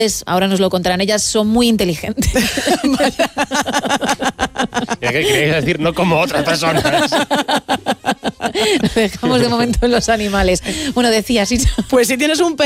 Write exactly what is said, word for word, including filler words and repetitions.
ahora nos lo contarán, ellas son muy inteligentes. ¿Qué queréis decir? No como otras personas. Lo dejamos de momento en los animales. Bueno, decías... Pues si tienes un